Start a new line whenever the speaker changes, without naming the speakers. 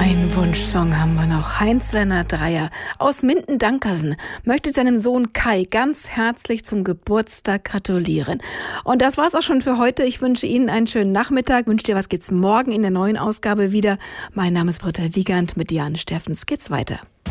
Ein Wunschsong haben wir noch. Heinz-Werner Dreier aus Minden-Dankersen möchte seinem Sohn Kai ganz herzlich zum Geburtstag gratulieren. Und das war's auch schon für heute. Ich wünsche Ihnen einen schönen Nachmittag. Wünsche dir was gibt's morgen in der neuen Ausgabe wieder. Mein Name ist Britta Wiegand. Mit Diane Steffens geht's weiter.